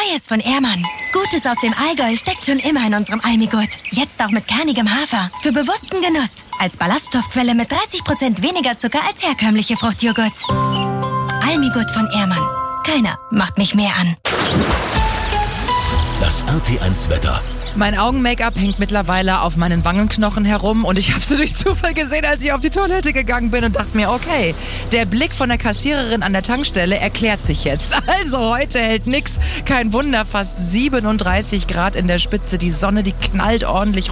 Neues von Ehrmann. Gutes aus dem Allgäu steckt schon immer in unserem Almigurt. Jetzt auch mit kernigem Hafer. Für bewussten Genuss. Als Ballaststoffquelle mit 30% weniger Zucker als herkömmliche Fruchtjoghurts. Almigurt von Ehrmann. Keiner macht mich mehr an. Das RT1 Wetter. Mein Augen-Make-up hängt mittlerweile auf meinen Wangenknochen herum und ich habe es durch Zufall gesehen, als ich auf die Toilette gegangen bin und dachte mir, okay, der Blick von der Kassiererin an der Tankstelle erklärt sich jetzt. Also heute hält nix, kein Wunder, fast 37 Grad in der Spitze, die Sonne, die knallt ordentlich